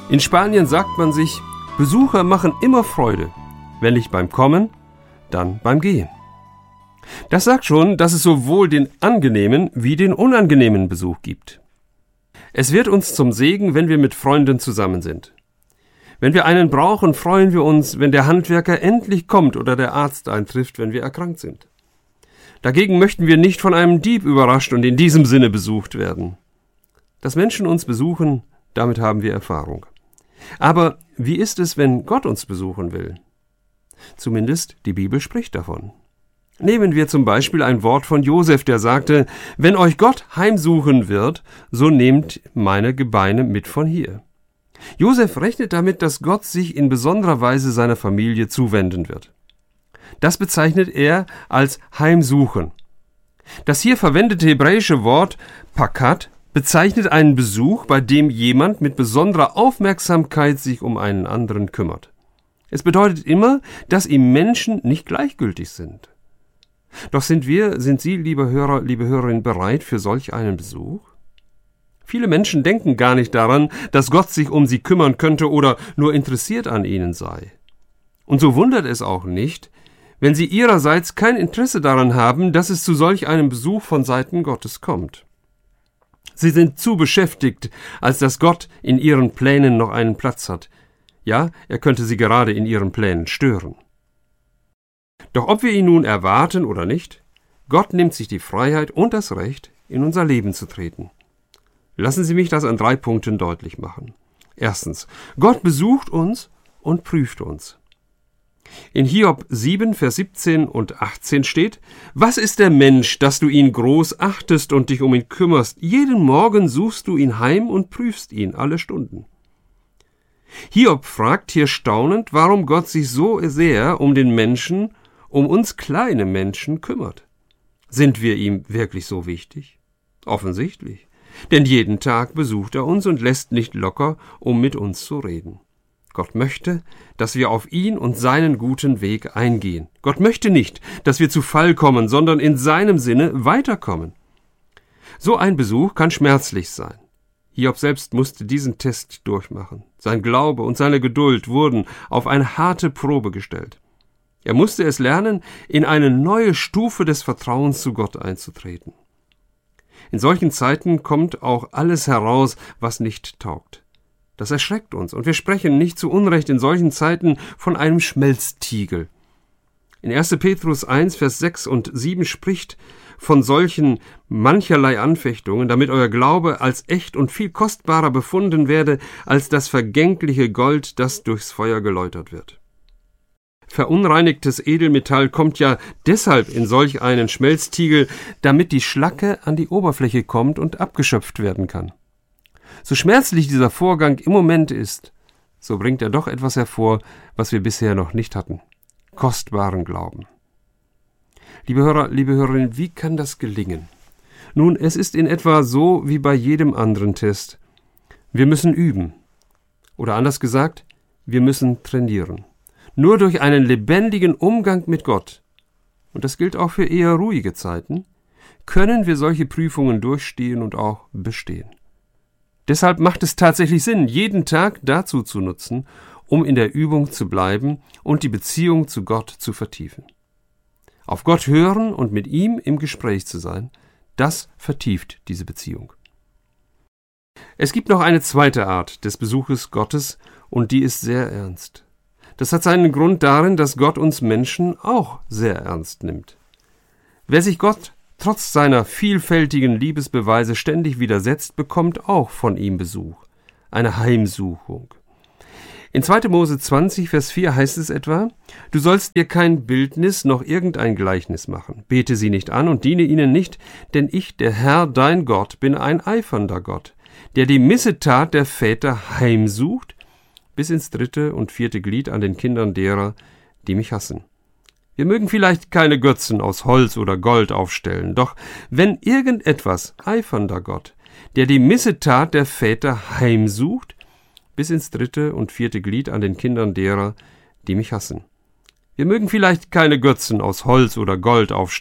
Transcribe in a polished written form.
In Spanien sagt man sich, Besucher machen immer Freude. Wenn nicht beim Kommen, dann beim Gehen. Das sagt schon, dass es sowohl den angenehmen wie den unangenehmen Besuch gibt. Es wird uns zum Segen, wenn wir mit Freunden zusammen sind. Wenn wir einen brauchen, freuen wir uns, wenn der Handwerker endlich kommt oder der Arzt eintrifft, wenn wir erkrankt sind. Dagegen möchten wir nicht von einem Dieb überrascht und in diesem Sinne besucht werden. Dass Menschen uns besuchen, damit haben wir Erfahrung. Aber wie ist es, wenn Gott uns besuchen will? Zumindest die Bibel spricht davon. Nehmen wir zum Beispiel ein Wort von Josef, der sagte, wenn euch Gott heimsuchen wird, so nehmt meine Gebeine mit von hier. Josef rechnet damit, dass Gott sich in besonderer Weise seiner Familie zuwenden wird. Das bezeichnet er als Heimsuchen. Das hier verwendete hebräische Wort Pakat bezeichnet einen Besuch, bei dem jemand mit besonderer Aufmerksamkeit sich um einen anderen kümmert. Es bedeutet immer, dass ihm Menschen nicht gleichgültig sind. Doch sind Sie, liebe Hörer, liebe Hörerin, bereit für solch einen Besuch? Viele Menschen denken gar nicht daran, dass Gott sich um sie kümmern könnte oder nur interessiert an ihnen sei. Und so wundert es auch nicht, wenn sie ihrerseits kein Interesse daran haben, dass es zu solch einem Besuch von Seiten Gottes kommt. Sie sind zu beschäftigt, als dass Gott in ihren Plänen noch einen Platz hat. Ja, er könnte sie gerade in ihren Plänen stören. Doch ob wir ihn nun erwarten oder nicht, Gott nimmt sich die Freiheit und das Recht, in unser Leben zu treten. Lassen Sie mich das an 3 Punkten deutlich machen. Erstens, Gott besucht uns und prüft uns. In Hiob 7, Vers 17 und 18 steht, was ist der Mensch, dass du ihn groß achtest und dich um ihn kümmerst? Jeden Morgen suchst du ihn heim und prüfst ihn alle Stunden. Hiob fragt hier staunend, warum Gott sich so sehr um den Menschen, um uns kleine Menschen kümmert. Sind wir ihm wirklich so wichtig? Offensichtlich. Denn jeden Tag besucht er uns und lässt nicht locker, um mit uns zu reden. Gott möchte, dass wir auf ihn und seinen guten Weg eingehen. Gott möchte nicht, dass wir zu Fall kommen, sondern in seinem Sinne weiterkommen. So ein Besuch kann schmerzlich sein. Hiob selbst musste diesen Test durchmachen. Sein Glaube und seine Geduld wurden auf eine harte Probe gestellt. Er musste es lernen, in eine neue Stufe des Vertrauens zu Gott einzutreten. In solchen Zeiten kommt auch alles heraus, was nicht taugt. Das erschreckt uns, und wir sprechen nicht zu Unrecht in solchen Zeiten von einem Schmelztiegel. In 1. Petrus 1, Vers 6 und 7 spricht von solchen mancherlei Anfechtungen, damit euer Glaube als echt und viel kostbarer befunden werde als das vergängliche Gold, das durchs Feuer geläutert wird. Verunreinigtes Edelmetall kommt ja deshalb in solch einen Schmelztiegel, damit die Schlacke an die Oberfläche kommt und abgeschöpft werden kann. So schmerzlich dieser Vorgang im Moment ist, so bringt er doch etwas hervor, was wir bisher noch nicht hatten: kostbaren Glauben. Liebe Hörer, liebe Hörerinnen, wie kann das gelingen? Nun, es ist in etwa so wie bei jedem anderen Test. Wir müssen üben. Oder anders gesagt, wir müssen trainieren. Nur durch einen lebendigen Umgang mit Gott, und das gilt auch für eher ruhige Zeiten, können wir solche Prüfungen durchstehen und auch bestehen. Deshalb macht es tatsächlich Sinn, jeden Tag dazu zu nutzen, um in der Übung zu bleiben und die Beziehung zu Gott zu vertiefen. Auf Gott hören und mit ihm im Gespräch zu sein, das vertieft diese Beziehung. Es gibt noch eine zweite Art des Besuches Gottes, und die ist sehr ernst. Das hat seinen Grund darin, dass Gott uns Menschen auch sehr ernst nimmt. Wer sich Gott trotz seiner vielfältigen Liebesbeweise ständig widersetzt, bekommt auch von ihm Besuch, eine Heimsuchung. In 2. Mose 20, Vers 4 heißt es etwa, du sollst dir kein Bildnis noch irgendein Gleichnis machen, bete sie nicht an und diene ihnen nicht, denn ich, der Herr, dein Gott, bin ein eifernder Gott, der die Missetat der Väter heimsucht, bis ins 3. und 4. Glied an den Kindern derer, die mich hassen. Wir mögen vielleicht keine Götzen aus Holz oder Gold aufstellen, doch wenn irgendetwas, eifernder Gott, der die Missetat der Väter heimsucht, bis ins 3. und 4. Glied an den Kindern derer, die mich hassen. Wir mögen vielleicht keine Götzen aus Holz oder Gold aufstellen,